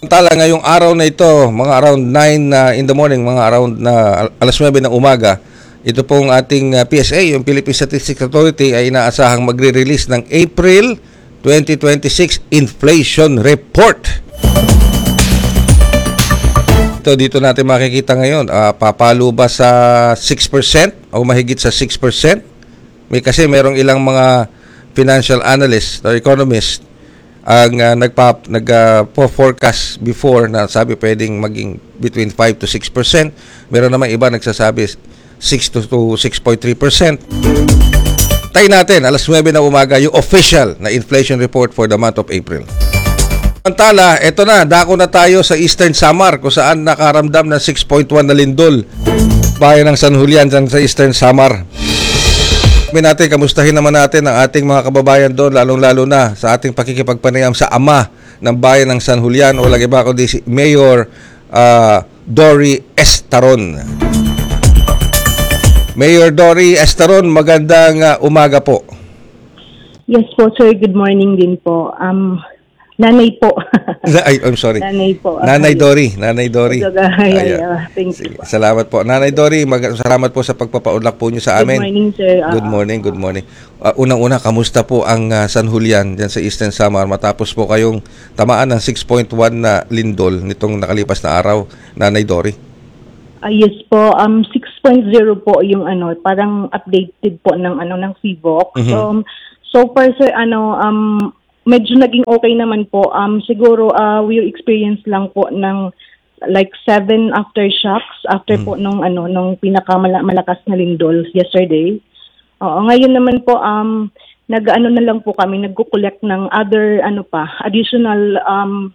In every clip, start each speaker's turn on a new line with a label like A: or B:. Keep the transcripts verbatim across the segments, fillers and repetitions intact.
A: Samantala ngayong araw na ito, mga around nine uh, in the morning, mga around na uh, alas nuwebe ng umaga, ito pong ating uh, P S A, yung Philippine Statistics Authority, ay inaasahang magre-release ng April twenty twenty-six Inflation Report. Ito, dito natin makikita ngayon, uh, papalo ba sa six percent o mahigit sa six percent? May kasi merong ilang mga financial analysts or economists ang uh, nagpa nag-forecast uh, before na sabi pwedeng maging between five to six percent. Meron naman iba nagsasabi six to six point three percent. Tayo natin alas nuwebe na umaga yung official na inflation report for the month of April. Samantala, eto na, dako na tayo sa Eastern Samar kung saan nakaramdam ng six point one na lindol. Bayan ng San Julian dyan sa Eastern Samar. Natin, kamustahin naman natin ang ating mga kababayan doon, lalong-lalo na sa ating pakikipagpanayam sa ama ng bayan ng San Julian o lagi ba ako di si Mayor uh, Dory Estaron. Mayor Dory Estaron, magandang uh, umaga po.
B: Yes po, sir. Good morning din po. Um, nanay po.
A: Ay, I'm sorry.
B: Nanay po.
A: Nanay Dory. Nanay Dory.
B: Ay, uh, thank you.
A: Salamat po. Nanay Dory, mag- salamat po sa pagpapaunlak po niyo sa amin.
B: Good morning, sir. Uh,
A: good morning, good morning. Uh, unang-una, kamusta po ang uh, San Julian dyan sa Eastern Samar matapos po kayong tamaan ng six point one na lindol nitong nakalipas na araw, Nanay Dory?
B: Uh, yes po. Um, six point oh po yung ano, parang updated po ng ano ng C V O C. Mm-hmm. So, so far, sir, ano, um, medyo naging okay naman po. Um, siguro uh, we experience lang po ng like seven aftershocks after mm. po nung ano nung pinakamalakas na lindol yesterday. Oo, ngayon naman po um nag-ano na lang po kami, nagko-collect ng other ano pa, additional um,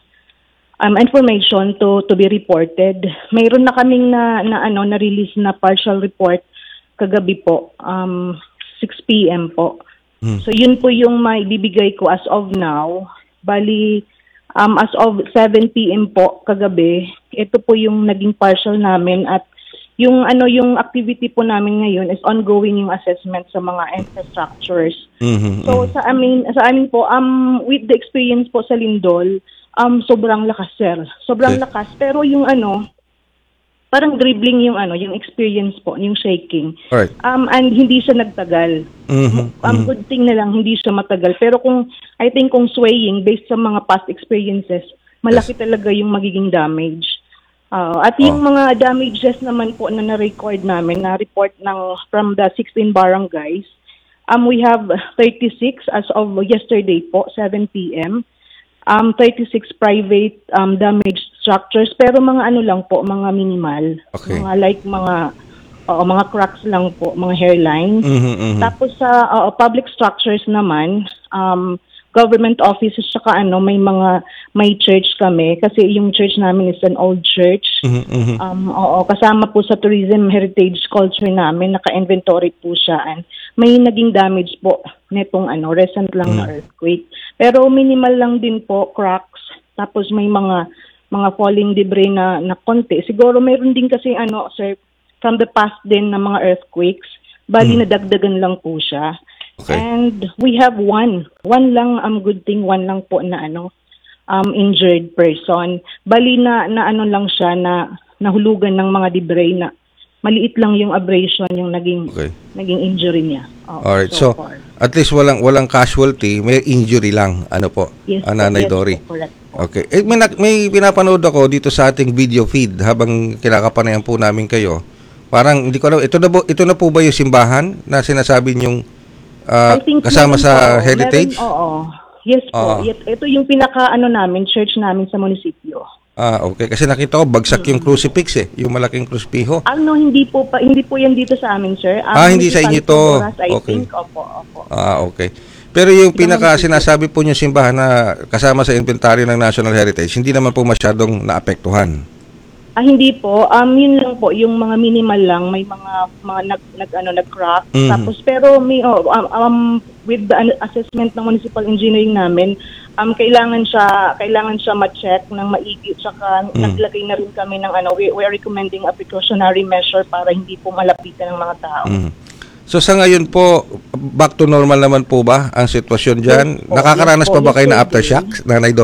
B: um information to to be reported. Mayroon na kaming na, na ano na release na partial report kagabi po, um six p m po. Hmm. So yun po yung may bibigay ko as of now. Bali, um, as of seven p m po kagabi, ito po yung naging partial namin at yung ano yung activity po namin ngayon is ongoing yung assessment sa mga infrastructures. Mm-hmm. So sa amin sa amin po um with the experience po sa lindol, um sobrang lakas, sir. Sobrang okay. lakas, pero yung ano parang dribbling yung ano, yung experience po, yung shaking. Alright. Um and hindi siya nagtagal. Mm-hmm. Um good thing na lang hindi siya matagal. Pero kung I think kung swaying based sa mga past experiences, malaki yes. talaga yung magiging damage. Uh, at oh. yung mga damages naman po na na-record namin, na report ng from the sixteen barangays, um we have thirty-six as of yesterday po, seven p m Um, thirty-six private um, damaged structures, pero mga ano lang po, mga minimal. Okay. Mga like mga uh, mga cracks lang po, mga hairline. Mm-hmm, mm-hmm. Tapos sa uh, public structures naman, um, government offices, saka ano, may mga, may church kami, kasi yung church namin is an old church. Mm-hmm, mm-hmm. Um, oo, kasama po sa tourism heritage culture namin, naka-inventory po siya, and may naging damage po netong ano, recent lang mm-hmm. na earthquake. Pero minimal lang din po, cracks, tapos may mga mga falling debris na, na konti. Siguro mayroon din kasi ano, sir, from the past din na mga earthquakes, bali mm-hmm. nadagdagan lang po siya. Okay. And we have one. One lang, um, good thing, one lang po na ano, um, injured person. Bali na, na ano lang siya, na nahulugan ng mga debris na maliit lang yung abrasion, yung naging okay. naging injury niya. Oh,
A: alright, so, so at least walang walang casualty, may injury lang, ano po,
B: yes,
A: Nanay
B: yes,
A: Dory.
B: Correct.
A: Okay. Eh, may, may pinapanood ako dito sa ating video feed habang kinakapanayan po namin kayo. Parang, hindi ko alam, ito na, po, ito na po ba yung simbahan na sinasabi niyong Uh, kasama sa po, heritage?
B: Meron, oo. Yes po. Uh, ito yung pinaka ano namin, church namin sa munisipyo.
A: Ah, okay. Kasi nakita ko bagsak mm-hmm. yung crucifix eh, yung malaking krusipiho.
B: Ano, hindi po pa, hindi po yan dito sa amin, sir. Um,
A: ah, hindi sa inyo to.
B: I
A: okay.
B: think, opo, opo.
A: Ah, okay. Pero yung pinaka sinasabi po niyo simbahan na kasama sa inventory ng National Heritage, hindi naman po masyadong naapektuhan.
B: Ah, hindi po. Um, yun lang po, yung mga minimal lang, may mga mga nag, nag ano nag-crack. Mm-hmm. Tapos pero may oh, um, um with the assessment ng municipal engineering namin, um kailangan siya kailangan siya ma-check ng maigi, saka mm-hmm. naglagay na rin kami ng ano, we, we are recommending a precautionary measure para hindi po malapitan ng mga tao. Mm-hmm.
A: So sa ngayon po, back to normal naman po ba ang sitwasyon diyan?
B: Yes po,
A: Nakakaranas
B: yes
A: pa ba
B: po,
A: kayo
B: yes
A: na aftershocks, Nanay Dory?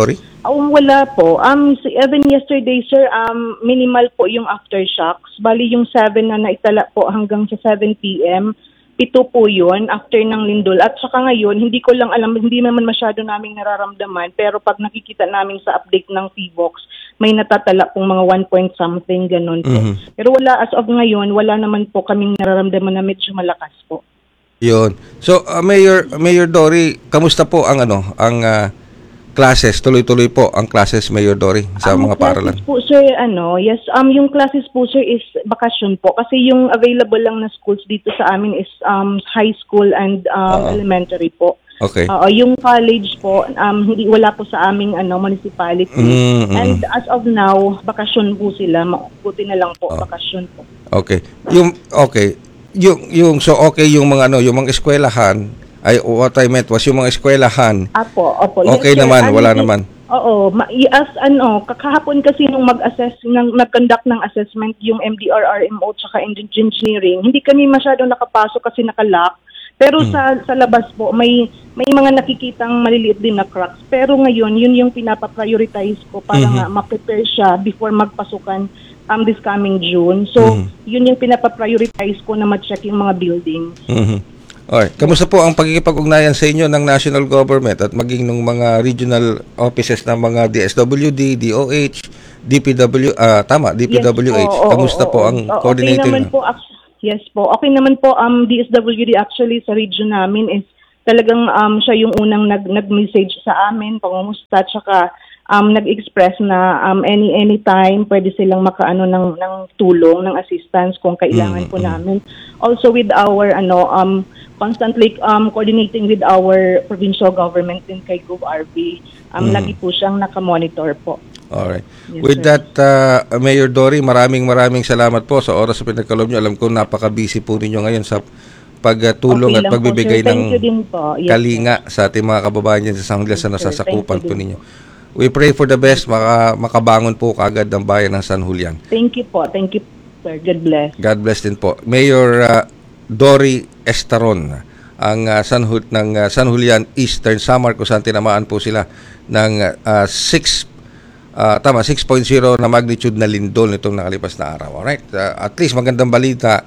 B: Um, wala po. Um, si- even yesterday, sir, um, minimal po yung aftershocks. Bali yung seven na naitala po hanggang sa seven p.m. Pito po yun after ng lindol. At saka ngayon, hindi ko lang alam, hindi naman masyado naming nararamdaman. Pero pag nakikita namin sa update ng P V O X, may natatala pong mga one point something, ganun po.
A: Mhm.
B: Pero wala, as of ngayon, wala naman po kaming nararamdaman na medyo malakas po.
A: Yun. So, uh, Mayor Mayor Dory, kamusta po ang ano, ang ah, classes? Tuloy-tuloy po ang classes, Mayor Dory, sa
B: Ang
A: mga paaralan.
B: classes po, sir, ano, yes, um, yung classes po, sir, is bakasyon po. Kasi yung available lang na schools dito sa amin is um, high school and um,
A: Oo.
B: elementary po.
A: Okay.
B: Oo, yung college po, um, hindi wala po sa aming ano, municipality.
A: Mm, mm.
B: And as of now, bakasyon po sila. Buti na lang po, bakasyon po.
A: Okay. Yung okay, yung yung so okay yung mga ano, yung mga eskwelahan ay what I meant was yung mga eskwelahan.
B: Apo, opo.
A: Okay
B: Yes, sir.
A: naman,
B: Ano,
A: wala
B: i-
A: naman.
B: Oo, ma- i- as ano, kakahapon kasi nung mag-assess, nang nag-conduct ng assessment yung M D R R M O tsaka engineering, hindi kami masyado nakapasok kasi nakalock. Pero
A: Hmm.
B: sa sa labas po, may may mga nakikitang maliliit din na cracks. Pero ngayon, yun yung pinapa-prioritize ko para
A: Mhm.
B: nga ma-prepare siya before magpasukan um, this coming June. So,
A: Mhm.
B: yun yung pinapa-prioritize ko na ma-check yung mga buildings.
A: Mhm. Alright. Kamusta po ang pagkikipag-ugnayan sa inyo ng national government at maging ng mga regional offices ng mga D S W D, D O H, D P W, ah tama, D P W H.
B: Yes, oo, oo,
A: Kamusta
B: oo,
A: po
B: oo.
A: ang
B: Oo,
A: coordinating?
B: Okay naman po, ac- yes po. Okay naman po, um, D S W D actually sa region namin is talagang um, siya yung unang nag, nag-message sa amin, pangumusta, tsaka um, nag-express na um, any anytime pwede silang makaano ng, ng tulong, ng assistance kung kailangan po namin. Also with our ano um, constantly um, coordinating with our provincial government din kay Gov R B. Um, Lagi po siyang nakamonitor po.
A: Alright.
B: Yes,
A: With
B: sir.
A: that, uh, Mayor Dory, maraming maraming salamat po sa oras sa pinagkaloob nyo. Alam ko napaka-busy po ninyo ngayon sa pagtulong
B: Okay
A: at
B: lang po,
A: pagbibigay
B: sir. Thank
A: ng
B: you din po. Yes,
A: kalinga sa ating mga kababayan dyan sa San Julián sa
B: Yes, sir.
A: nasasakupan
B: Thank you
A: po
B: din.
A: ninyo. We pray for the best, maka, makabangon po kaagad ng bayan ng San Julián.
B: Thank you po. Thank you, sir. God bless.
A: God bless din po. Mayor uh, Dory Estaron, ang uh, San Ju- ng uh, San Julián Eastern Samar, kung saan tinamaan po sila ng uh, six uh, tama six point zero na magnitude na lindol nitong nakalipas na araw. Alright? Uh, at least magandang balita.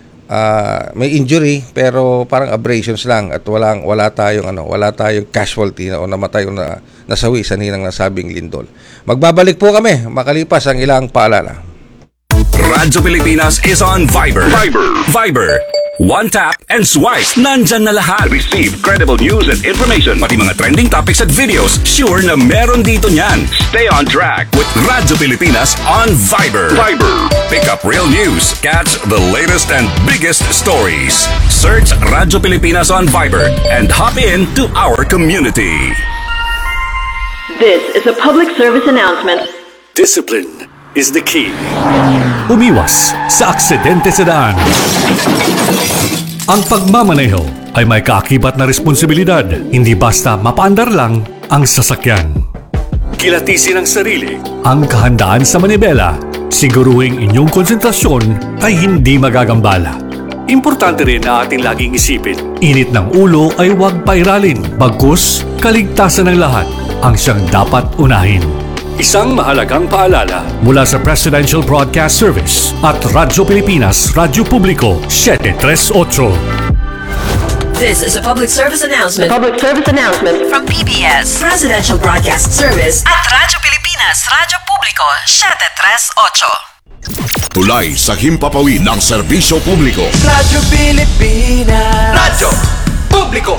A: Uh, may injury pero parang abrasions lang at walang wala tayong ano, wala tayong casualty na o namatay o na nasawi sa ninang nasabing lindol. Magbabalik po kami makalipas ang ilang paalala.
C: Radyo Pilipinas is on Viber. Viber. Viber. One tap and swipe. Nandyan na lahat. Receive credible news and information. Pati mga trending topics at videos. Sure na meron dito niyan. Stay on track with Radyo Pilipinas on Viber. Viber. Pick up real news. Catch the latest and biggest stories. Search Radyo Pilipinas on Viber and hop in to our community.
D: This is a public service announcement.
E: Discipline is the key.
F: Umiwas sa aksidente sa daan. Ang pagmamaneho ay may kaakibat na responsibilidad, hindi basta mapaandar lang ang sasakyan.
E: Kilatisin ang sarili.
F: Ang kahandaan sa manibela, siguruhing inyong konsentrasyon ay hindi magagambala.
E: Importante rin na ating laging isipin.
F: Init ng ulo ay huwag pairalin, bagkus kaligtasan ng lahat ang siyang dapat unahin.
E: Isang mahalagang paalala.
F: Mula sa Presidential Broadcast Service at Radyo Pilipinas, Radyo Publiko, seven three eight.
D: This is a public service announcement.
G: Public service announcement.
D: From P B S Presidential Broadcast Service at Radyo Pilipinas, Radyo Publiko, seven three eight.
H: Tulay sa himpapawid ng serbisyo publiko.
I: Radyo Pilipinas. Radyo Publiko.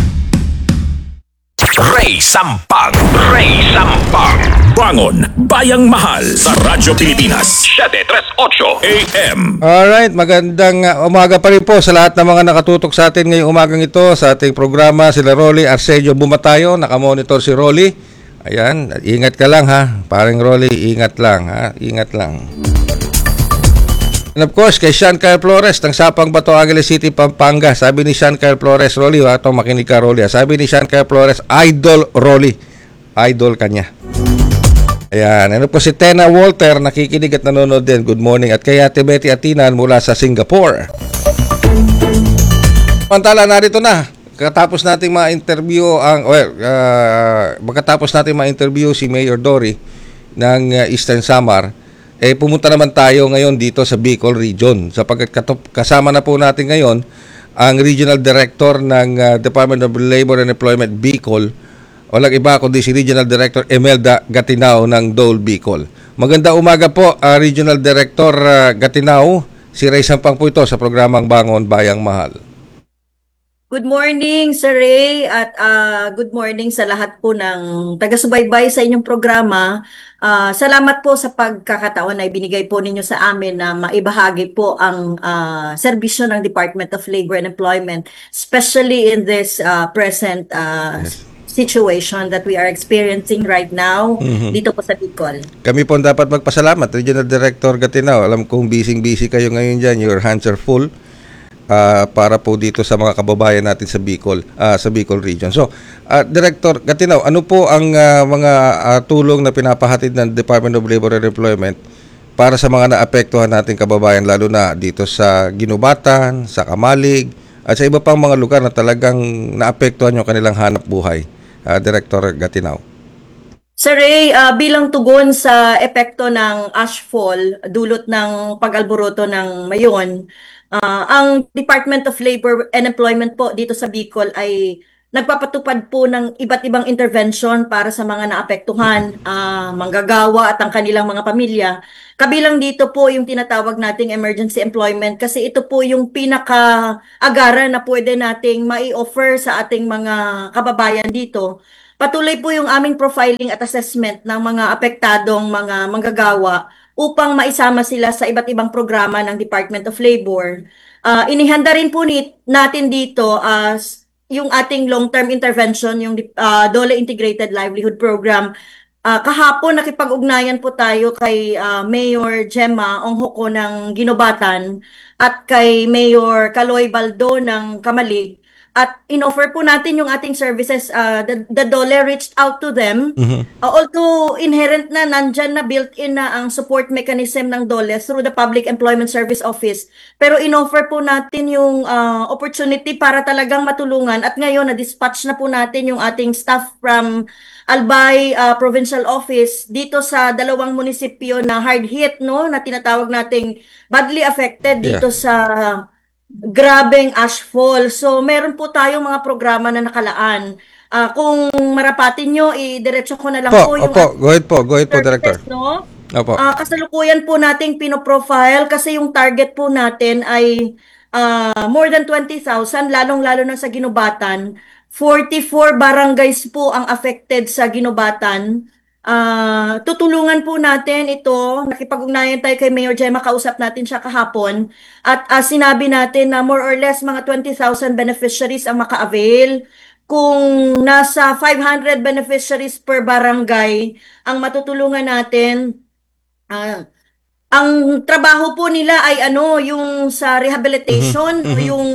C: Ray Sampag. Ray Sampag. Bangon, Bayang Mahal sa Radyo Pilipinas. seven three eight A M.
A: Alright, magandang uh, umaga pa rin po sa lahat ng mga nakatutok sa atin ngayong umagang ito sa ating programa. Sila Rolly Arsenio Bumatayo, nakamonitor si Rolly. Ayan, ingat ka lang ha. Paring Rolly, ingat lang ha. Ingat lang. And of course, kay Sean Kyle Flores ng Sapang Bato, Angeles City, Pampanga. Sabi ni Sean Kyle Flores, Rolly, ha, ito makinig ka Rolly. Ha? Sabi ni Sean Kyle Flores, idol Rolly. Idol kanya. Ayan, ano po si Tena Walter, nakikinig at nanonood din. Good morning. At kay Ate Betty Atinan mula sa Singapore. Pantala, narito na. katapos nating ma-interview ang well, uh, magkatapos nating ma-interview si Mayor Dory ng uh, Eastern Samar, eh pumunta naman tayo ngayon dito sa Bicol Region sapagkat katop, kasama na po natin ngayon ang Regional Director ng uh, Department of Labor and Employment Bicol, walang iba kundi si Regional Director Emelda Gatinao ng Dole Bicol. Maganda umaga po, uh, Regional Director uh, Gatinao. Si Ray Sampang po ito sa programang Bangon Bayang Mahal.
G: Good morning, Sir Ray, at uh, good morning sa lahat po ng taga-subaybay sa inyong programa. Uh, salamat po sa pagkakataon na ibinigay po ninyo sa amin na maibahagi po ang uh, serbisyo ng Department of Labor and Employment, especially in this uh, present uh, yes. situation that we are experiencing right now mm-hmm. dito po sa Bicol.
A: Kami po dapat magpasalamat, Regional Director Gatinao. Alam kong busy-busy kayo ngayon dyan, your hands are full. Uh, para po dito sa mga kababayan natin sa Bicol, uh, sa Bicol Region. So, uh, Director Gatinao, ano po ang uh, mga uh, tulong na pinapahatid ng Department of Labor and Employment para sa mga naapektuhan nating kababayan, lalo na dito sa Ginubatan, sa Kamalig, at sa iba pang mga lugar na talagang naapektuhan yung kanilang hanap buhay, uh, Director Gatinao?
G: Sir Ray, uh, bilang tugon sa epekto ng ashfall dulot ng pag-alboroto ng Mayon, Uh, ang Department of Labor and Employment po dito sa Bicol ay nagpapatupad po ng iba't ibang intervention para sa mga naapektuhan, uh, manggagawa at ang kanilang mga pamilya. Kabilang dito po yung tinatawag nating emergency employment kasi ito po yung pinaka-agaran na pwede nating mai-offer sa ating mga kababayan dito. Patuloy po yung aming profiling at assessment ng mga apektadong mga manggagawa upang maisama sila sa iba't ibang programa ng Department of Labor. Uh, inihanda rin po ni, natin dito as uh, yung ating long-term intervention, yung uh, DOLE Integrated Livelihood Program. Uh, kahapon nakipag-ugnayan po tayo kay uh, Mayor Gemma Onghoko ng Ginubatan at kay Mayor Kaloy Baldo ng Kamalig. At in-offer po natin yung ating services, uh, the, the DOLE reached out to them. Mm-hmm. Uh, although inherent na, nandyan na, built-in na ang support mechanism ng DOLE through the Public Employment Service Office. Pero in-offer po natin yung uh, opportunity para talagang matulungan. At ngayon, na-dispatch na po natin yung ating staff from Albay uh, Provincial Office dito sa dalawang munisipyo na hard hit, no, na tinatawag nating badly affected dito yeah. sa grabeng ashfall. So, meron po tayong mga programa na nakalaan. Uh, kung marapatin nyo, i-diretso ko na lang po,
A: po
G: yung...
A: Opo, go ahead po, go ahead po, Director.
G: No?
A: Opo.
G: Uh, kasalukuyan po nating pinoprofile kasi yung target po natin ay uh, more than twenty thousand, lalong-lalo na sa Ginubatan. forty-four barangays po ang affected sa Ginubatan. Uh, tutulungan po natin ito, nakipag-ugnayan tayo kay Mayor Gemma, kausap natin siya kahapon at uh, sinabi natin na more or less mga twenty thousand beneficiaries ang maka-avail. Kung nasa five hundred beneficiaries per barangay ang matutulungan natin, uh, ang trabaho po nila ay ano, yung sa rehabilitation, mm-hmm. yung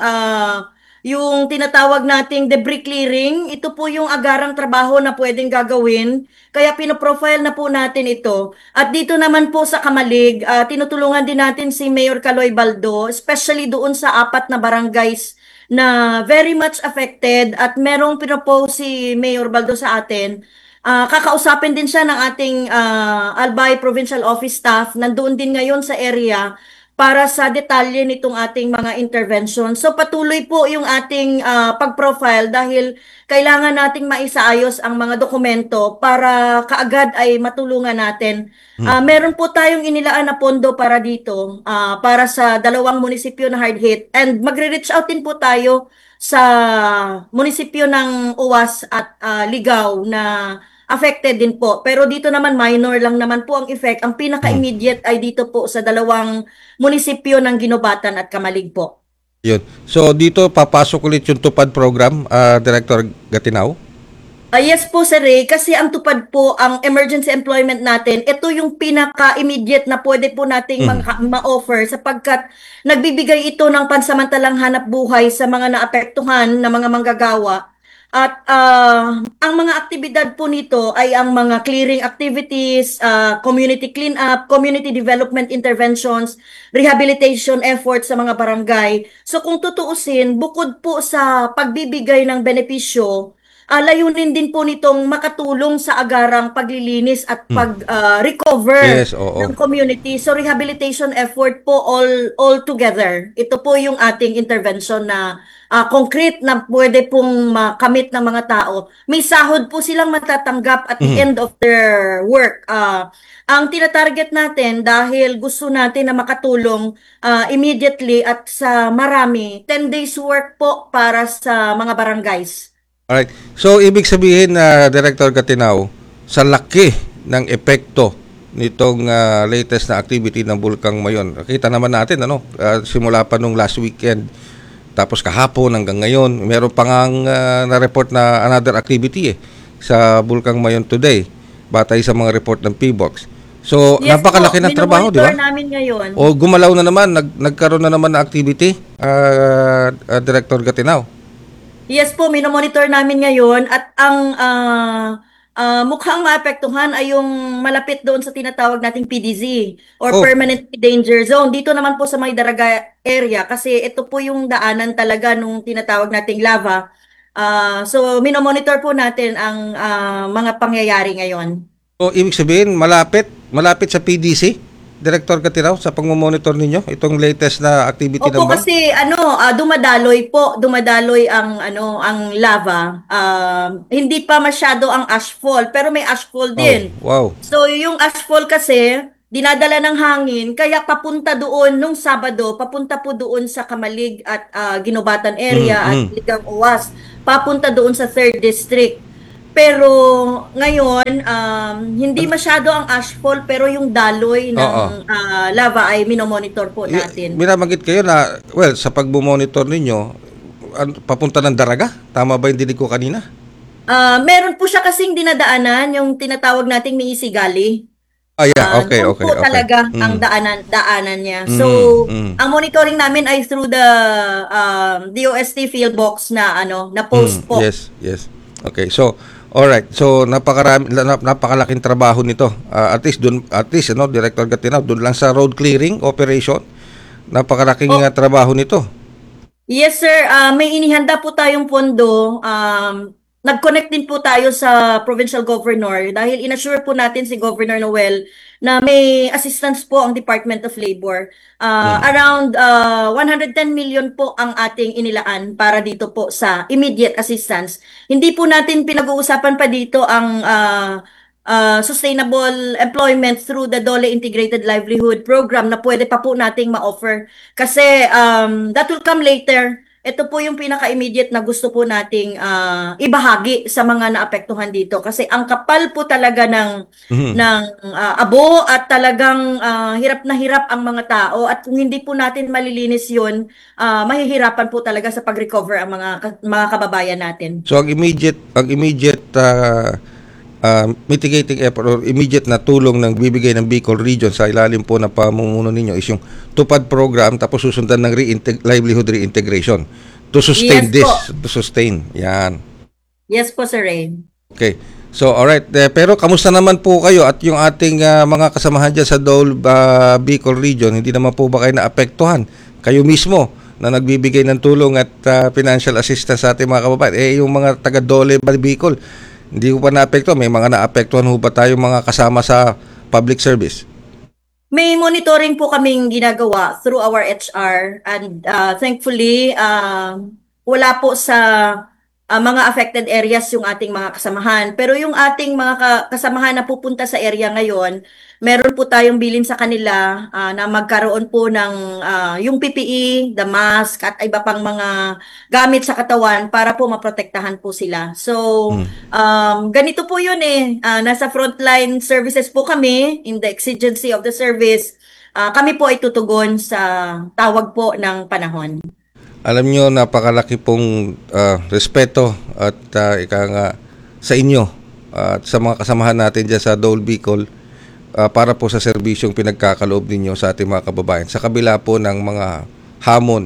G: uh, yung tinatawag nating debris clearing, ito po yung agarang trabaho na pwedeng gagawin. Kaya pinoprofile na po natin ito. At dito naman po sa Kamalig, uh, tinutulungan din natin si Mayor Kaloy Baldo, especially doon sa apat na barangays na very much affected at merong pinopose si Mayor Baldo sa atin. Uh, kakausapin din siya ng ating uh, Albay Provincial Office staff, nandoon din ngayon sa area para sa detalye nitong ating mga intervention. So patuloy po yung ating uh, pag-profile dahil kailangan nating maisaayos ang mga dokumento para kaagad ay matulungan natin. Uh, meron po tayong inilaan na pondo para dito, uh, para sa dalawang munisipyo na hard hit. And magre-reach out din po tayo sa munisipyo ng Uwas at uh, Ligaw na affected din po. Pero dito naman minor lang naman po ang effect. Ang pinaka-immediate ay dito po sa dalawang munisipyo ng Ginubatan at Kamalig po.
A: Yun. So dito papasok ulit yung tupad program, uh, Director Gatinao?
G: Uh, yes po, Sir Ray, kasi ang tupad po, ang emergency employment natin, ito yung pinaka-immediate na pwede po nating mm. ma-offer sapagkat nagbibigay ito ng pansamantalang hanap buhay sa mga naapektuhan na mga manggagawa. At ah, ang mga aktibidad po nito ay ang mga clearing activities, ah, community cleanup, community development interventions, rehabilitation efforts sa mga barangay. So kung tutuusin, bukod po sa pagbibigay ng benepisyo, ah, layunin din po nitong makatulong sa agarang paglilinis at pag-recover
A: Yes, oo.
G: ng community. So rehabilitation effort po all all together. Ito po yung ating intervention na ah, concrete na pwede pong makamit ng mga tao. May sahod po silang matatanggap at the end of their work. Ah, ang tinatarget natin dahil gusto natin na makatulong ah, immediately at sa marami, ten days work po para sa mga barangays.
A: Alright. So, ibig sabihin na Director Gatinaw, sa laki ng epekto nitong ah, latest na activity ng Bulkang Mayon. Nakita naman natin, ano, ah, simula pa nung last weekend, tapos kahapon hanggang ngayon, meron pa nga uh, na-report na another activity eh, sa Bulkang Mayon today, batay sa mga report ng P B O X. So,
G: Yes
A: napakalaki
G: po,
A: ng trabaho, di ba?
G: minomonitor namin ngayon.
A: O gumalaw na naman, nag, nagkaroon na naman na activity, uh, uh, Director Gatinaw.
G: Yes po, minomonitor namin ngayon at ang ah, ah, mukhang maapektuhan ay yung malapit doon sa tinatawag nating P D Z or
A: Oh.
G: Permanent Danger Zone. Dito naman po sa may Daraga area kasi ito po yung daanan talaga nung tinatawag nating lava. Ah, so minomonitor po natin ang ah, mga pangyayari ngayon.
A: So, ibig sabihin, malapit, malapit sa P D C, Director Gatinaw, sa pagmamonitor ninyo, itong latest na activity ng
G: Opo,
A: ba?
G: kasi ano, ah, dumadaloy po, dumadaloy ang ano, ang lava. Um, hindi pa masyado ang ashfall, pero may ashfall din.
A: Oh, wow.
G: So yung ashfall kasi dinadala ng hangin kaya papunta doon nung Sabado, papunta po doon sa Kamalig at ah, Ginobatan area
A: Mm,
G: at
A: mm.
G: Ligang Uwas, papunta doon sa third District. Pero ngayon, um, hindi masyado ang ashfall pero yung daloy ng
A: Oo.
G: ah, lava ay minomonitor po natin.
A: Minamagit kayo na, well, sa pagmumonitor ninyo, an- papunta ng Daraga? Tama ba yung dinig ko kanina?
G: Ah, meron po siya kasing dinadaanan yung tinatawag nating Miisigali.
A: Ah, yeah,
G: Ah,
A: okay,
G: doon
A: okay,
G: po
A: okay.
G: talaga
A: Mm.
G: ang daanan daanan niya.
A: Mm,
G: So,
A: mm.
G: ang monitoring namin ay through the um, D O S T field box na ano, na post
A: Mm,
G: po.
A: Yes, yes. Okay, so, alright. So, napakarami, na- napakalaking trabaho nito. Ah, at least, dun, at least, ano, Director Gatinaw, dun lang sa road clearing operation, napakalaking
G: Oh.
A: ah, trabaho nito.
G: Yes, sir. Ah, may inihanda po tayong pondo. Um, nag-connect din po tayo sa provincial governor dahil inassure po natin si Governor Noel na may assistance po ang Department of Labor. Ah, Around ah, one hundred ten million po ang ating inilaan para dito po sa immediate assistance. Hindi po natin pinag-uusapan pa dito ang ah, ah, sustainable employment through the Dole Integrated Livelihood Program na pwede pa po nating ma-offer. Kasi um, that will come later. Ito po yung pinaka-immediate na gusto po nating ah, ibahagi sa mga naapektuhan dito. Kasi ang kapal po talaga ng, ng ah, abo at talagang ah, hirap na hirap ang mga tao. At kung hindi po natin malilinis yun, ah, mahihirapan po talaga sa pag-recover ang mga, ka- mga kababayan natin.
A: So, ang immediate, ang immediate ah, ah, mitigating effort or immediate na tulong ng bibigay ng Bicol Region sa ilalim po ng pamumuno ninyo is yung tupad program tapos susundan ng reinteg- livelihood reintegration to sustain
G: Yes
A: this,
G: po.
A: to sustain. Yan.
G: Yes po, Sir Ray.
A: Okay. So, alright. Eh, pero kamusta naman po kayo at yung ating ah, mga kasamahan dyan sa Dole ah, Bicol Region, hindi naman po ba kayo naapektuhan? Kayo mismo na nagbibigay ng tulong at ah, financial assistance sa ating mga kababayan. Eh, yung mga taga Dole Bicol, hindi ko pa naapektuhan. May mga naapektuhan ho ba tayong mga kasama sa public service?
G: May monitoring po kaming ginagawa through our H R and uh, thankfully uh, wala po sa uh, mga affected areas yung ating mga kasamahan. Pero yung ating mga ka- kasamahan na pupunta sa area ngayon, meron po tayong bilin sa kanila uh, na magkaroon po ng uh, yung P P E, the mask at iba pang mga gamit sa katawan para po maprotektahan po sila. So, um, ganito po yun eh. Ah, nasa frontline services po kami in the exigency of the service. Ah, kami po ay tutugon sa tawag po ng panahon.
A: Alam nyo, napakalaki pong ah, respeto at ah, ika nga sa inyo ah, at sa mga kasamahan natin dyan sa Dole Bicol ah, para po sa serbisyong pinagkakaloob ninyo sa ating mga kababayan. Sa kabila po ng mga hamon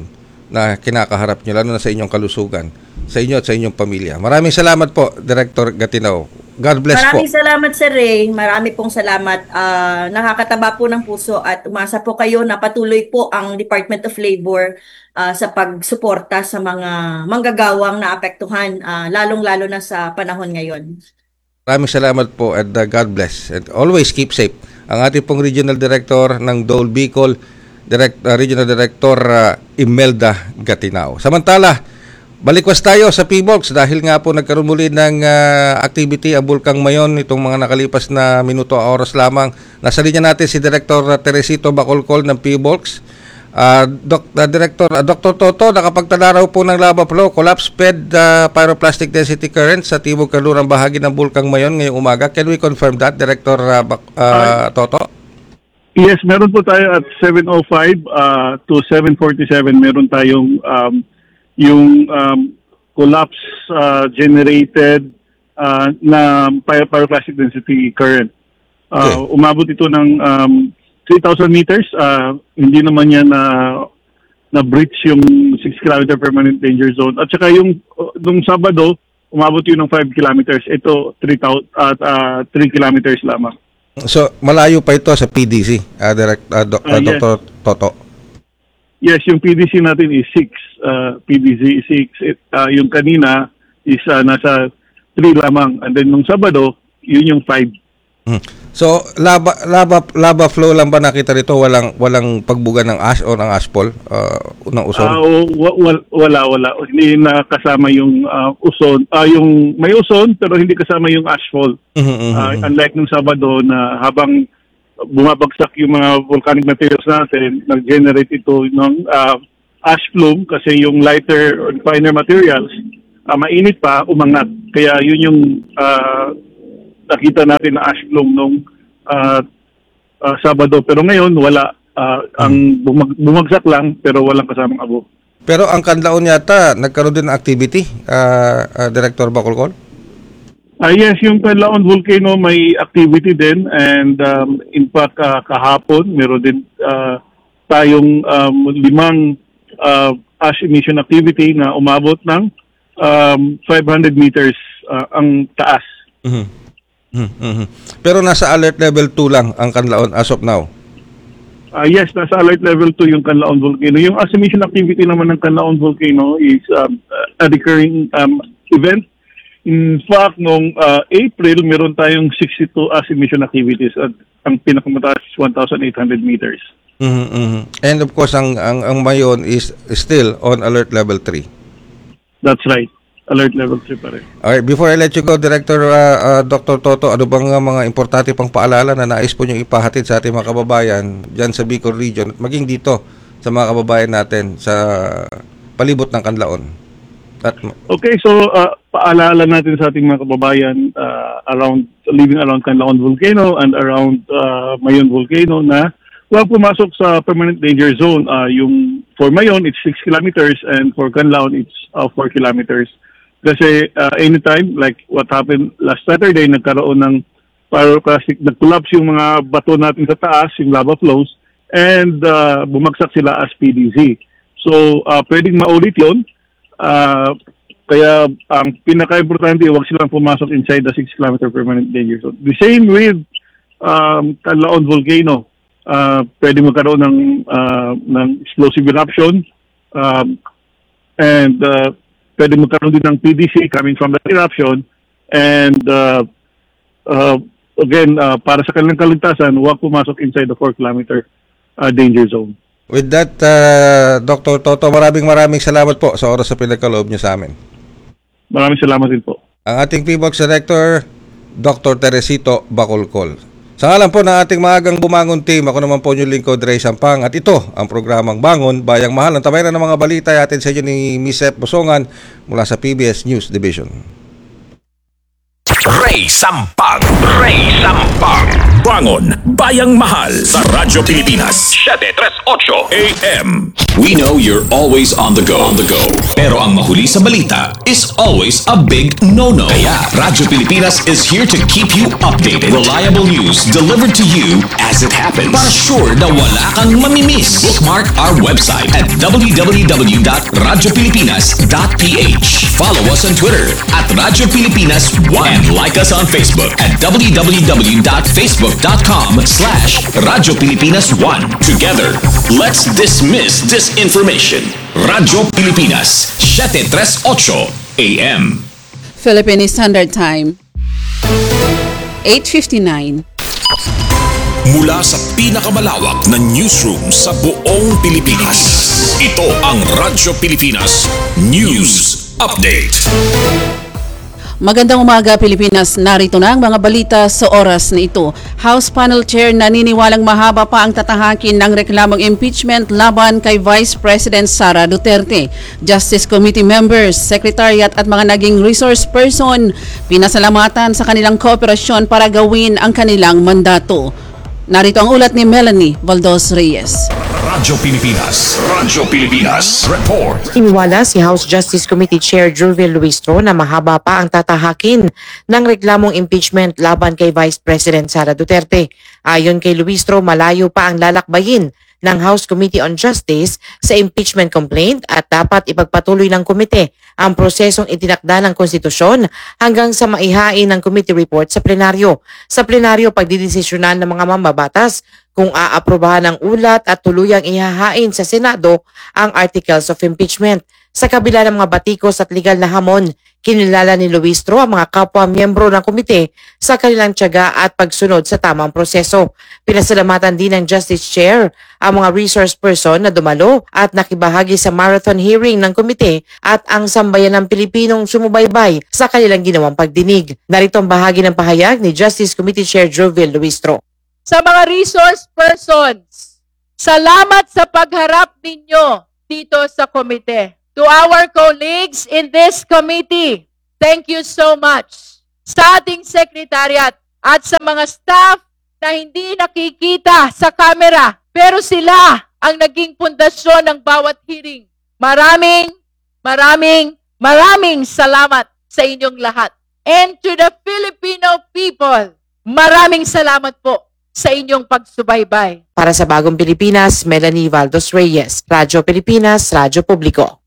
A: na kinakaharap nyo, lalo na sa inyong kalusugan, sa inyo at sa inyong pamilya. Maraming salamat po, Director Gatinaw. God bless
G: Maraming
A: po.
G: salamat, Sir Ray. Marami pong salamat. Ah, nakakataba po ng puso at umasa po kayo na patuloy po ang Department of Labor ah, sa pagsuporta sa mga manggagawang naapektuhan, ah, lalong-lalo na sa panahon ngayon.
A: Maraming salamat po and uh, God bless. And always keep safe. Ang ating pong Regional Director ng Dole Bicol, Direct, uh, Regional Director uh, Imelda Gatinaw. Samantala, balikwas tayo sa P B O X dahil nga po nagkaroon muli ng uh, activity ang Bulkang Mayon itong mga nakalipas na minuto o oras lamang. Nasa linya natin si Director uh, Teresito Bacolcol ng P B O X. Uh, Doc, uh, Director uh, Doctor Toto, nakapagtala raw po ng lava flow, collapse fed uh, pyroclastic density current sa timog kanlurang bahagi ng Bulkang Mayon ngayong umaga. Can we confirm that, Director uh, uh, Toto?
J: Yes, meron po tayo at seven oh five uh, to seven forty-seven. Meron tayong um, yung um, collapse uh, generated uh, na pyroclastic density current. Uh, okay. Umabot ito ng um, three thousand meters. Uh, hindi naman yan na na-breach yung six kilometer permanent danger zone. At saka yung nung Sabado, umabot yun ng five kilometers. Ito three thousand at uh, three kilometers lamang.
A: So, malayo pa ito sa P D C, uh, direct, uh, Do- uh, uh, yes. Doctor Toto?
J: Yes, yung P D C natin is six. Uh, P D C is six. It, uh, yung kanina is uh, nasa three lamang. And then nung Sabado, yun yung five.
A: Hmm. So, lava, lava, lava flow lang ba nakita rito? Walang, walang pagbuga ng ash o ng ashfall? Uh, ng uson?
J: Uh, w- wala, wala. Hindi na kasama yung uh, uson. Uh, yung may uson, pero hindi kasama yung ashfall. Mm-hmm, uh, unlike nung Sabado na habang bumabagsak yung mga volcanic materials natin, nag-generate ito ng uh, ash plume kasi yung lighter or finer materials, uh, mainit pa, umangat. Kaya yun yung uh, nakita natin na ash plume nung uh, uh, Sabado. Pero ngayon, wala. Uh, ang bumag- bumagsak lang, pero walang kasamang abo.
A: Pero ang Canlaon yata, nagkaroon din ng activity, uh, uh, Director Bacolcol?
J: Uh, yes, yung Canlaon Volcano may activity din. And um, in fact, uh, kahapon, meron din uh, tayong um, limang uh, ash emission activity na umabot ng um, five hundred meters uh, ang taas.
A: Mm-hmm. Mm-hmm. Pero nasa alert level two lang ang Canlaon as of now?
J: Uh, yes, nasa alert level two yung Canlaon Volcano. Yung ash emission activity naman ng Canlaon Volcano is um, a recurring um, event. In fact, noong uh, April, meron tayong sixty-two ash emission activities at ang pinakamataas is one thousand eight hundred meters.
A: Mm-hmm, mm-hmm. And of course, ang, ang, ang Mayon is still on alert level three.
J: That's right. Alert level three pa rin.
A: Alright, before I let you go, Director uh, uh, Doctor Toto, ano bang uh, mga importante pang paalala na nais po niyong ipahatid sa ating mga kababayan dyan sa Bicol Region at maging dito sa mga kababayan natin sa palibot ng Canlaon? At,
J: okay, so uh, paalala natin sa ating mga kababayan uh, around living around Canlaon Volcano and around uh, Mayon Volcano na huwag pumasok sa permanent danger zone. Uh, yung for Mayon, it's six kilometers and for Canlaon, it's uh, four kilometers. Kasi uh, anytime, like what happened last Saturday, nagkaroon ng pyroclastic, nag-collapse yung mga bato natin sa taas, yung lava flows, and uh, bumagsak sila as P D C. So, uh, pwedeng maulit yun. Uh, kaya ang pinaka-importante, huwag silang pumasok inside the six kilometer permanent danger zone. The same with um, Canlaon Volcano. Uh, pwede magkaroon ng, uh, ng explosive eruption um, and uh, pwede magkaroon din ng P D C coming from the eruption and uh, uh, again, uh, para sa kanilang kaligtasan, huwag pumasok inside the four kilometer uh, danger zone.
A: With that, uh, Doctor Toto, maraming maraming salamat po sa oras sa pinagkaloob niyo sa amin.
J: Maraming salamat din po.
A: Ang ating P B O X Director, Doctor Teresito Bacolcol. Sa ngalan po ng ating maagang bumangon team, ako naman po yung lingkod, Ray Sampang, at ito ang programang Bangon, Bayang Mahal. Ang tabayan ng mga balita atin sa inyo ni Miss F. Bosongan mula sa P B S News Division.
C: Ray Sampang, Ray Sampang, Bangon, Bayang Mahal sa Radyo Pilipinas, seven thirty-eight A M. We know you're always on the go. On the go. Pero ang mahuli sa balita is always a big no-no. Kaya Radyo Pilipinas is here to keep you updated. Reliable news delivered to you as it happens. Para sure na wala kang mamimiss. Bookmark our website at w w w dot radyo pilipinas dot p h. Follow us on Twitter at Radyo Pilipinas one and like us on Facebook at w w w dot facebook dot com slash Radyo Pilipinas one. Together, let's dismiss disinformation. Radyo Pilipinas, seven thirty-eight A M.
K: Philippine Standard Time, eight fifty-nine.
C: Mula sa pinakamalawak na newsroom sa buong Pilipinas, ito ang Radyo Pilipinas News Update.
K: Magandang umaga Pilipinas, narito na ang mga balita sa oras na ito. House Panel Chair naniniwalang mahaba pa ang tatahakin ng reklamong impeachment laban kay Vice President Sara Duterte. Justice Committee members, Secretariat at mga naging resource person pinasalamatan sa kanilang kooperasyon para gawin ang kanilang mandato. Narito ang ulat ni Melanie Valdos Reyes.
C: Radyo Pilipinas, Radyo Pilipinas Report.
L: Iniwala si House Justice Committee Chair Jurvil Luistro na mahaba pa ang tatahakin ng reklamong impeachment laban kay Vice President Sara Duterte. Ayon kay Luistro, malayo pa ang lalakbayin ng House Committee on Justice sa impeachment complaint at dapat ipagpatuloy ng komite ang prosesong itinakda ng konstitusyon hanggang sa maihain ng committee report sa plenaryo. Sa plenaryo, pagdidesisyonan ng mga mambabatas kung aaprobahan ang ulat at tuluyang ihahain sa Senado ang articles of impeachment. Sa kabila ng mga batikos at legal na hamon, kinilala ni Luistro ang mga kapwa-miyembro ng komite sa kanilang tiyaga at pagsunod sa tamang proseso. Pinasalamatan din ng Justice Chair ang mga resource person na dumalo at nakibahagi sa marathon hearing ng komite at ang sambayan ng Pilipinong sumubaybay sa kanilang ginawang pagdinig. Narito ang bahagi ng pahayag ni Justice Committee Chair Jurvil Luistro.
M: Sa mga resource persons, salamat sa pagharap ninyo dito sa komite. To our colleagues in this committee, thank you so much. Sa ating secretariat at sa mga staff na hindi nakikita sa camera, pero sila ang naging pundasyon ng bawat hearing. Maraming, maraming, maraming salamat sa inyong lahat. And to the Filipino people, maraming salamat po sa inyong pagsubaybay.
L: Para sa Bagong Pilipinas, Melanie Valdos Reyes, Radyo Pilipinas, Radyo Publiko.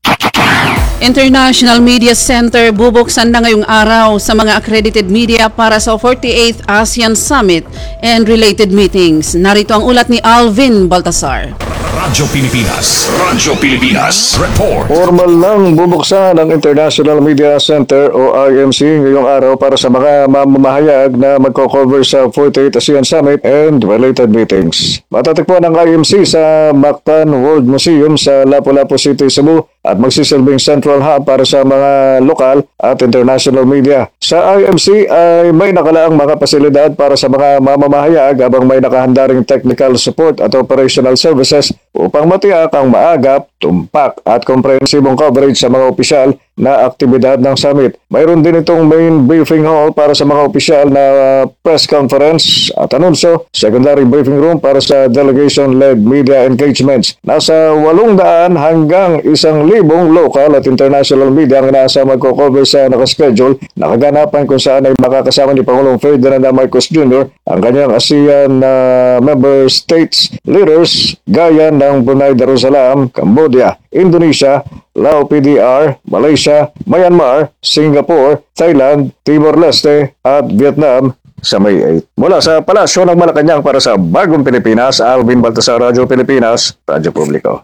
K: International Media Center bubuksan na ngayong araw sa mga accredited media para sa forty-eighth ASEAN Summit and related meetings. Narito ang ulat ni Alvin Baltasar.
C: Radyo Pilipinas, Radyo Pilipinas Report.
N: Formal lang bubuksan ang International Media Center o I M C ngayong araw para sa mga mamamahayag na magko-cover sa forty-eighth ASEAN Summit and related meetings. Matatagpuan ang I M C sa Mactan World Museum sa Lapu-Lapu City, Cebu at magsisilbing central hub para sa mga lokal at international media. Sa I M C ay may nakalaang mga pasilidad para sa mga mamamahayag habang may nakahanda ring technical support at operational services upang matiyak ang maagap, tumpak at komprehensibong coverage sa mga opisyal na aktibidad ng summit. Mayroon din itong main briefing hall para sa mga opisyal na press conference at anunsyo, secondary briefing room para sa delegation-led media engagements. Nasa walong daan hanggang isang libong local at international media ang nasa magko-cover sa nakaschedule na kaganapan kung saan ay makakasama ni Pangulong Ferdinand Marcos Junior ang kanyang ASEAN uh, member states leaders gaya ng Brunei Darussalam, Cambodia, Indonesia, Lao P D R, Malaysia, Myanmar, Singapore, Thailand, Timor-Leste at Vietnam sa May eighth. Mula sa Palasyo ng Malacanang para sa Bagong Pilipinas, Alvin Baltasar, Radyo Pilipinas, Radyo Publiko.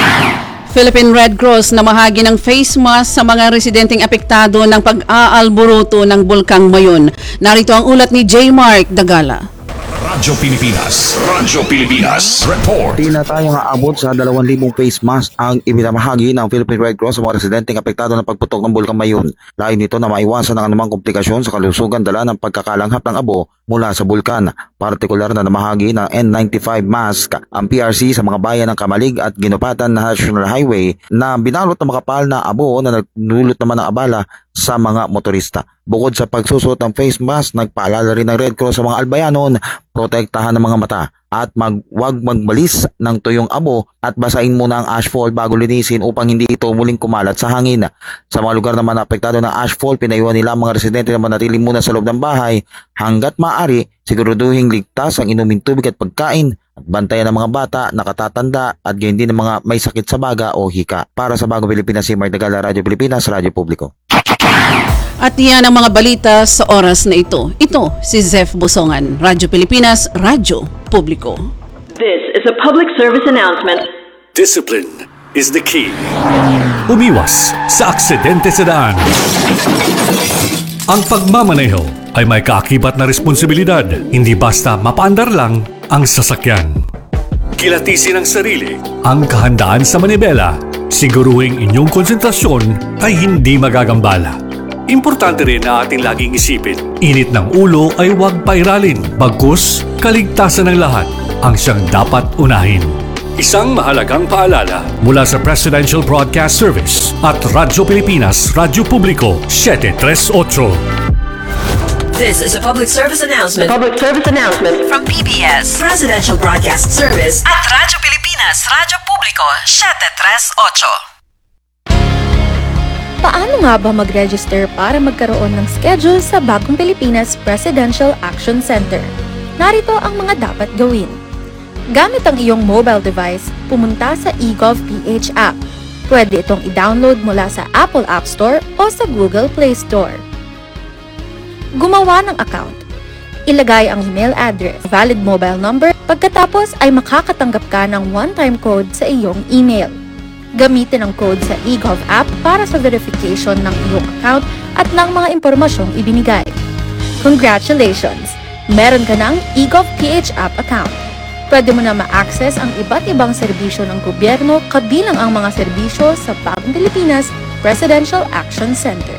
K: Philippine Red Cross na mahagi ng face mask sa mga residenteng apektado ng pag-aalburuto ng Bulkang Mayon. Narito ang ulat ni J. Mark Dagala.
C: Radyo Pilipinas, Radyo Pilipinas Report.
O: Di na tayo nga abot sa dalawang libong face mask ang ibinamahagi ng Philippine Red Cross sa mga residenteng apektado ng pagputok ng Bulkang Mayon. Lain nito na maiwasan ang anumang komplikasyon sa kalusugan dala ng pagkakalanghap ng abo mula sa bulkan. Partikular na namahagi ng N ninety-five mask ang P R C sa mga bayan ng Kamalig at Ginupatan National Highway na binalot ng makapal na abo na nagdulot naman ng abala sa mga motorista. Bukod sa pagsusot ng face mask, nagpaalala rin ng Red Cross sa mga albayanon, protektahan ng mga mata, at mag, wag magbalis ng tuyong abo at basain muna ang ashfall bago linisin upang hindi ito muling kumalat sa hangin. Sa mga lugar naman na apektado ng ashfall, pinayuhan nila ang mga residente na manatili muna sa loob ng bahay hanggat maaari, siguraduhin ligtas ang inuming tubig at pagkain at bantayan ng mga bata, nakatatanda at gayon din ng mga may sakit sa baga o hika. Para sa Bagong Pilipinas, si Mark Dagala, Radyo Pilipinas, Radyo Publiko.
K: At yan ang mga balita sa oras na ito. Ito si Zef Busongan, Radyo Pilipinas, Radyo Publiko.
D: This is a public service announcement.
E: Discipline is the key.
F: Umiwas sa aksidente sa daan. Ang pagmamaneho ay may kaakibat na responsibilidad, hindi basta mapaandar lang ang sasakyan.
E: Kilatisin ang sarili.
F: Ang kahandaan sa manibela, siguruhing inyong konsentrasyon ay hindi magagambala.
E: Importante rin na ating laging isipin.
F: Init ng ulo ay huwag pairalin, bagkus kaligtasan ng lahat ang siyang dapat unahin.
E: Isang mahalagang paalala
F: mula sa Presidential Broadcast Service at Radyo Pilipinas, Radyo Publiko, seven three eight.
D: This is a public service announcement.
P: Public service announcement
D: From P B S Presidential Broadcast Service at Radyo Pilipinas, Radyo Publiko, seven three eight.
Q: Paano nga ba mag-register para magkaroon ng schedule sa Bagong Pilipinas Presidential Action Center? Narito ang mga dapat gawin. Gamit ang iyong mobile device, pumunta sa eGovPH app. Pwede itong i-download mula sa Apple App Store o sa Google Play Store. Gumawa ng account. Ilagay ang email address, valid mobile number, pagkatapos ay makakatanggap ka ng one-time code sa iyong email. Gamitin ang code sa eGov app para sa verification ng iyong account at ng mga impormasyong ibinigay. Congratulations! Meron ka ng eGovPH app account. Pwede mo na ma-access ang iba't ibang serbisyo ng gobyerno kabilang ang mga serbisyo sa Bagong Pilipinas Presidential Action Center.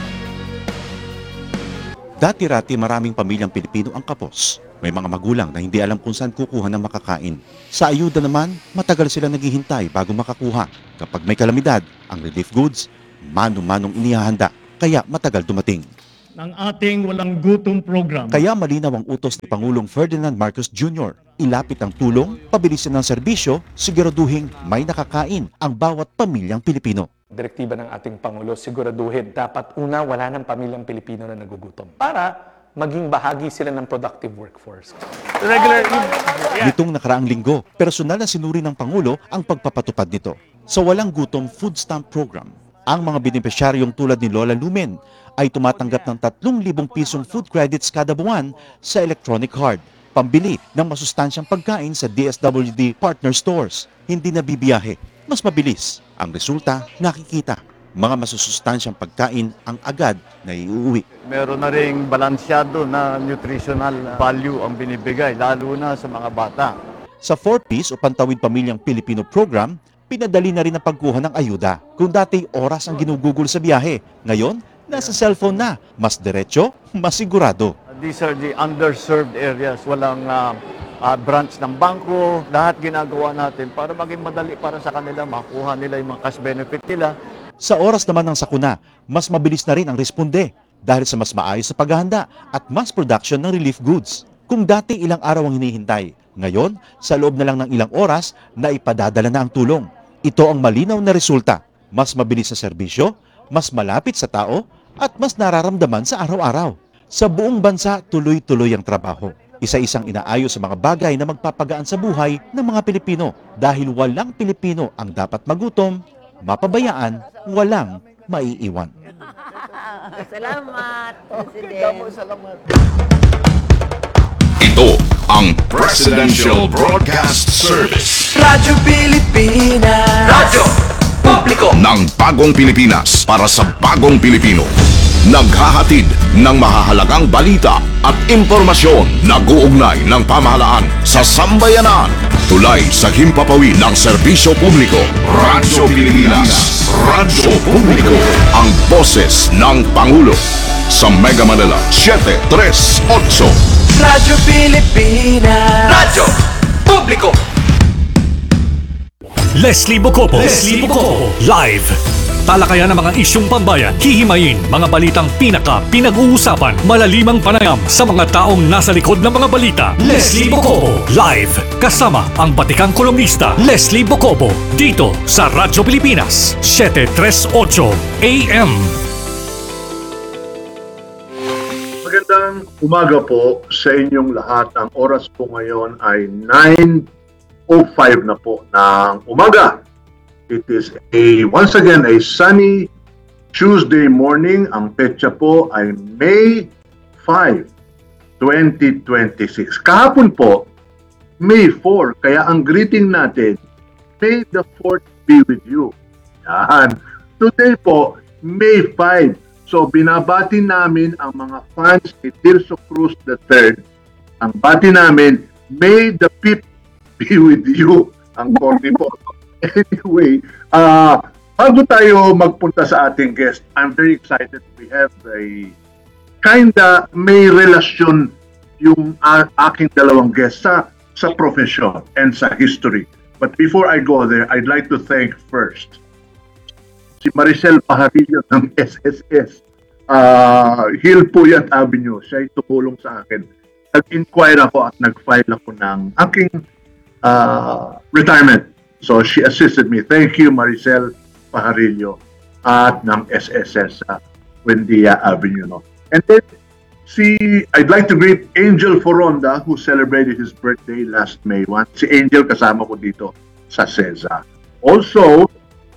R: Dati-rati maraming pamilyang Pilipino ang kapos. May mga magulang na hindi alam kung saan kukuha ng makakain. Sa ayuda naman, matagal sila naghihintay bago makakuha. Kapag may kalamidad, ang relief goods, mano-manong inihahanda, kaya matagal dumating.
S: Ng ating walang gutom program.
R: Kaya malinaw ang utos ni Pangulong Ferdinand Marcos Junior Ilapit ang tulong, pabilisin ng serbisyo, siguraduhin may nakakain ang bawat pamilyang Pilipino.
T: Direktiba ng ating Pangulo, siguraduhin dapat una wala ng pamilyang Pilipino na nagugutom para maging bahagi sila ng productive workforce.
R: Regular, yeah. Nitong nakaraang linggo, personal na sinuri ng Pangulo ang pagpapatupad nito. Sa Walang Gutom Food Stamp Program, ang mga benepisyaryong tulad ni Lola Lumen ay tumatanggap ng tatlong libong pisong food credits kada buwan sa electronic card, pambili ng masustansyang pagkain sa D S W D partner stores. Hindi na bibiyahe, mas mabilis. Ang resulta, nakikita. Mga masusustansyang pagkain ang agad na iuwi.
U: Meron na ring balansyado na nutritional value ang binibigay, lalo na sa mga bata.
R: Sa four piece o Pantawid Pamilyang Pilipino program, pinadali na rin ang pagkuha ng ayuda. Kung dati oras ang ginugugol sa biyahe, ngayon, nasa cellphone na. Mas diretso, mas sigurado.
U: These are the underserved areas. Walang uh, uh, branch ng bangko. Lahat ginagawa natin para maging madali para sa kanila, makuha nila yung mga cash benefit nila.
R: Sa oras naman ng sakuna, mas mabilis na rin ang responde dahil sa mas maayos sa paghahanda at mass production ng relief goods. Kung dati ilang araw ang hinihintay, ngayon, sa loob na lang ng ilang oras, na ipadadala na ang tulong. Ito ang malinaw na resulta. Mas mabilis sa serbisyo, mas malapit sa tao, at mas nararamdaman sa araw-araw. Sa buong bansa, tuloy-tuloy ang trabaho. Isa-isang inaayos sa mga bagay na magpapagaan sa buhay ng mga Pilipino dahil walang Pilipino ang dapat magutom, mapabayaan, walang maiiwan.
P: Salamat, President.
U: Salamat.
H: Ito ang Presidential Broadcast Service.
I: Radyo Pilipinas. Radyo Publiko
H: ng Bagong Pilipinas para sa Bagong Pilipino. Naghahatid ng mahahalagang balita at impormasyon na guugnay ng pamahalaan sa sambayanan. Tulay sa himpapawid ng serbisyo publiko. Radyo Pilipinas. Radyo Publiko. Ang boses ng Pangulo. Sa Mega Manila, seven three eight.
I: Radyo Pilipinas. Radyo Publiko.
F: Leslie Bocopo. Leslie Bocopo. Live. talakayan ng mga isyong pambayan, hihimayin mga balitang pinaka pinag-uusapan, malalimang panayam sa mga taong nasa likod ng mga balita. Leslie Bocobo, live kasama ang batikang kolumnista Leslie Bocobo dito sa Radyo Pilipinas, seven thirty-eight A M.
B: Magandang umaga po sa inyong lahat. Ang oras po ngayon ay nine oh five na po ng umaga. It is a, once again, a sunny Tuesday morning. Ang petsa po ay May fifth, twenty twenty-six. Kahapon po, May fourth. Kaya ang greeting natin, May the fourth be with you. Yan. Today po, May fifth. So, binabati namin ang mga fans ni Tirso Cruz the third. Ang bati namin, May the fifth be with you. Ang korte po. Anyway, uh, bago tayo magpunta sa ating guest, I'm very excited. We have a kinda may relasyon yung uh, aking dalawang guest sa, sa profession and sa history. But before I go there, I'd like to thank first si Maricel Pajarillo ng S S S. Uh, Hill Puyat Avenue. Siya ay tumulong sa akin. Nag-inquire ako at nag-file ako ng aking uh, retirement. So she assisted me. Thank you, Maricel Pajarillo at ng S S S sa uh, Buendia Avenue. No? And then, si, I'd like to greet Angel Foronda who celebrated his birthday last May first. Si Angel kasama ko dito sa C E S A. Also,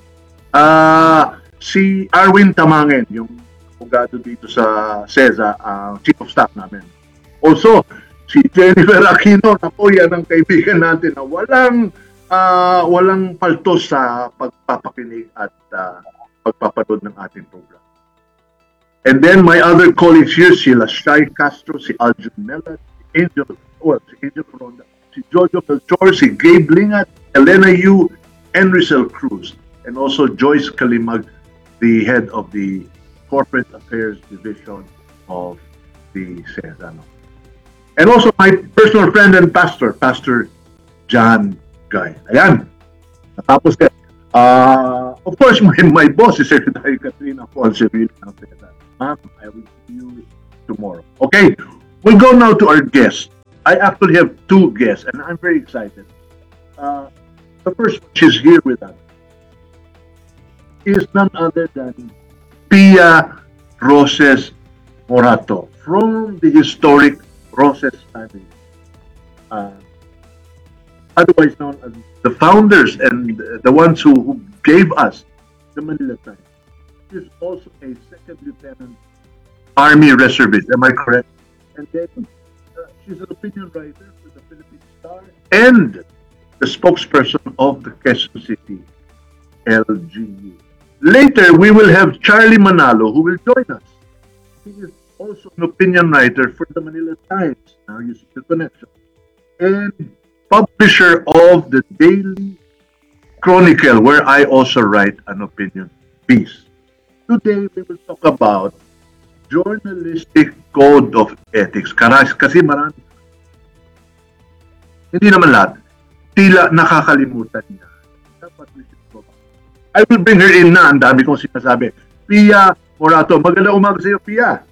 B: uh, si Arwin Tamangen, yung abogado dito sa C E S A, uh, Chief of Staff namin. Also, si Jennifer Aquino, na po yan ang kaibigan natin na walang uh, walang paltos sa pagpapakinig at uh, pagpapanood ng ating program. And then my other colleagues here, si Lashay Castro, si Aljun Mela, si Angel, well, si Angel Foronda, si Jojo Melchor, si Gabe Lingat, Elena Yu, Enricel Cruz, and also Joyce Kalimag, the head of the Corporate Affairs Division of the C E S A. And also my personal friend and pastor, Pastor John Guy. Ayan. Tapos, uh, of course, my, my boss is Secretary Katrina Ponce Villa ng C E S A. Ma'am, I will see you tomorrow. Okay, we'll go now to our guest. I actually have two guests, and I'm very excited. Uh, the first one, she's here with us, is none other than Pia Roses Morato from the historic Roses family, uh, otherwise known as the founders and the ones who, who gave us the Manila Times. She's also a second lieutenant Army reservist, am I correct? And then uh, she's an opinion writer for the Philippine Star and the spokesperson of the Quezon City L G U. Later, we will have Charlie Manalo who will join us. He is also an opinion writer for the Manila Times. Now you see the connection. And publisher of the Daily Chronicle, where I also write an opinion piece. Today, we will talk about journalistic code of ethics. Kasi marami, hindi naman lahat, tila nakakalimutan niya. Dapat we should go back. I will bring her in na. Ang dami kong sinasabi. Pia Morato. Magandang umaga sa iyo, Pia.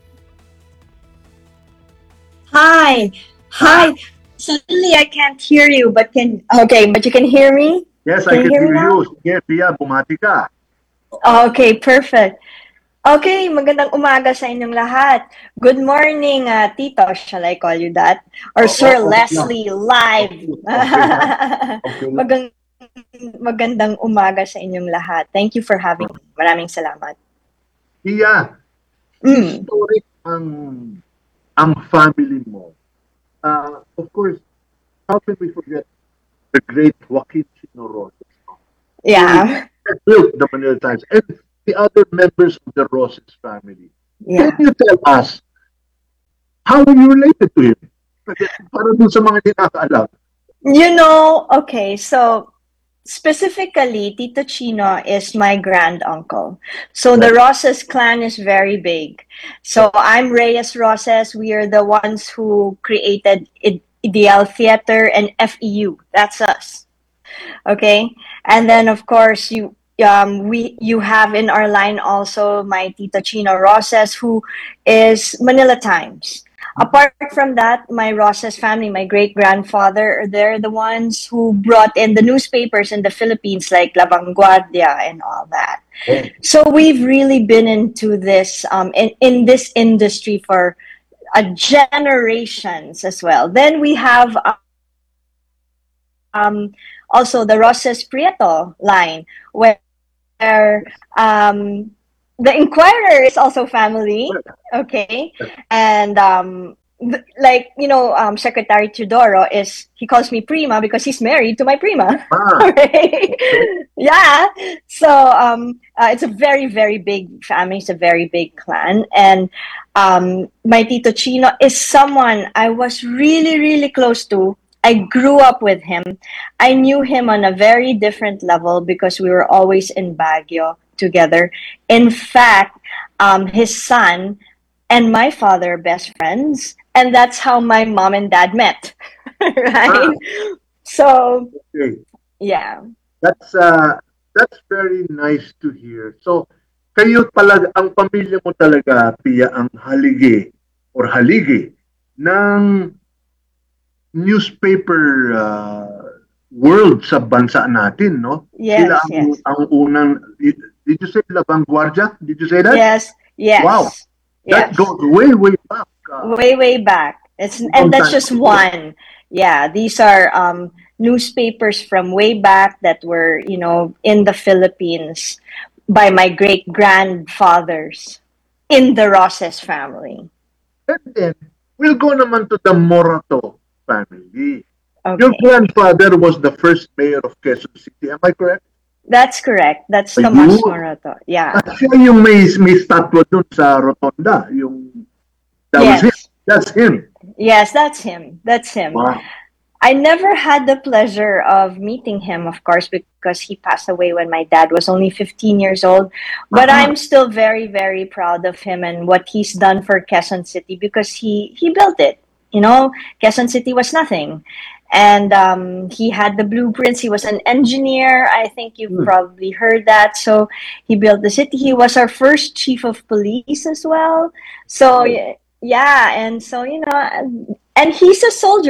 V: Hi. Hi. Suddenly I can't hear you, but can, okay, but you can hear me?
B: Yes, I can hear, hear you. Sige, Pia, bumati ka.
V: Okay, perfect. Okay, magandang umaga sa inyong lahat. Good morning, uh, Tito. Shall I call you that? Or oh, Sir oh, oh, Leslie, no. Live. Okay. Okay. Magang magandang umaga sa inyong lahat. Thank you for having me. Maraming salamat.
B: Pia, mm. historic ang, ang family mo. Uh, of course, how can we forget the great Joaquin Chino Roses?
V: Yeah.
B: He built the Manila Times and the other members of the Roses family.
V: Yeah.
B: Can you tell us how are you related to him? Para dun sa mga hindi nakakaalam.
V: You know, okay, so specifically, Tito Chino is my grand uncle. So the Roses clan is very big. So I'm Reyes Roses. We are the ones who created Ideal Theater and F E U. That's us. Okay. And then, of course, you um, we you have in our line also my Tito Chino Roses, who is Manila Times. Apart from that, my Roses family, my great-grandfather, they're the ones who brought in the newspapers in the Philippines, like La Vanguardia and all that. So we've really been into this, um, in, in this industry for uh, generations as well. Then we have um, also the Roses Prieto line, where um, the Inquirer is also family, okay? And um, th- like, you know, um, Secretary Teodoro is, he calls me Prima because he's married to my Prima. Right? Yeah. So um, uh, it's a very, very big family. It's a very big clan. And um, my Tito Chino is someone I was really, really close to. I grew up with him. I knew him on a very different level because we were always in Baguio together. In fact, um, his son and my father are best friends, and that's how my mom and dad met. Right? Ah. So,
B: okay.
V: Yeah.
B: That's uh, that's very nice to hear. So, kayo talaga, ang pamilya mo talaga, Pia, ang haligi or haligi ng newspaper uh, world sa bansa natin, no?
V: Yes,
B: Sila ang,
V: yes.
B: ang unang, did you say La Vanguardia? Did you say that?
V: Yes, yes.
B: Wow.
V: Yes.
B: That goes way, way back. Uh,
V: way, way back. It's and that's just one. Yeah, these are um, newspapers from way back that were, you know, in the Philippines by my great grandfathers in the Roses family.
B: And then we'll go naman to the Morato family.
V: Okay.
B: Your grandfather was the first mayor of Quezon City. Am I correct?
V: That's correct. That's
B: Ayun.
V: Tomas Morato. Yeah.
B: At siya yung may, may statwa dun sa Rotonda. Yung, that
V: Yes.
B: was him. That's him.
V: Yes, that's him. That's him.
B: Wow.
V: I never had the pleasure of meeting him, of course, because he passed away when my dad was only fifteen years old. But
B: Uh-huh.
V: I'm still very, very proud of him and what he's done for Quezon City because he, he built it. You know, Quezon City was nothing. And um, he had the blueprints. He was an engineer. I think you've
B: Hmm.
V: probably heard that. So he built the city. He was our first chief of police as well. So,
B: Oh.
V: y- yeah. And so, you know, and he's a soldier.